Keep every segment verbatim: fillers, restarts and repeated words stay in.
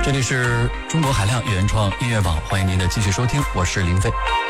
这里是中国海量原创音乐榜，欢迎您的继续收听，我是林飞。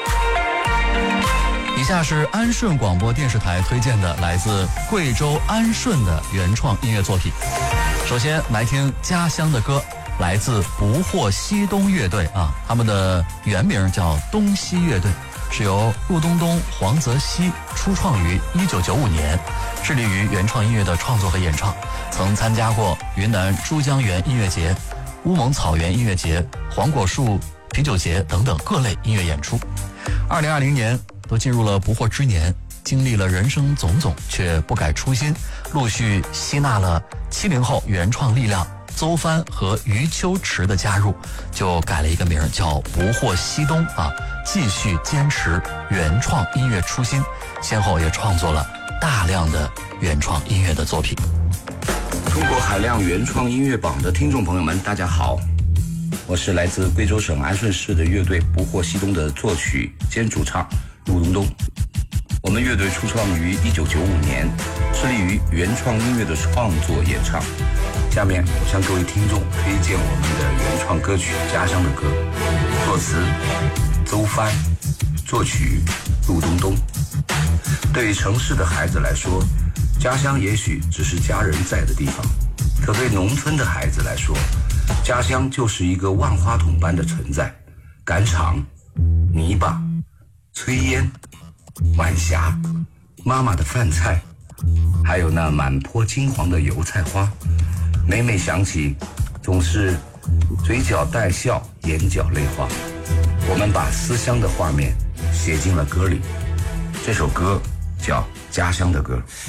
以下是安顺广播电视台推荐的来自贵州安顺的原创音乐作品。首先来听家乡的歌，来自不惑西东乐队啊，他们的原名叫东西乐队，是由陆东东、黄泽西初创于一九九五年，致力于原创音乐的创作和演唱，曾参加过云南珠江源音乐节、乌蒙草原音乐节、黄果树啤酒节等等各类音乐演出。二零二零年都进入了不惑之年，经历了人生种种，却不改初心，陆续吸纳了七零后原创力量邹帆和余秋池的加入，就改了一个名叫不惑西东啊，继续坚持原创音乐初心，先后也创作了大量的原创音乐的作品。 中国海量原创音乐榜的听众朋友们，大家好，我是来自贵州省安顺市的乐队不惑西东的作曲兼主唱陆东东。我们乐队初创于一九九五年，致力于原创音乐的创作演唱。下面我向各位听众推荐我们的原创歌曲《家乡的歌》，作词邹帆，作曲陆东东。对于城市的孩子来说，家乡也许只是家人在的地方，可对农村的孩子来说，家乡就是一个万花筒般的存在。赶场、泥巴、炊烟、晚霞、妈妈的饭菜，还有那满坡金黄的油菜花，每每想起，总是嘴角带笑，眼角泪花。我们把思乡的画面写进了歌里，这首歌叫《家乡的歌》。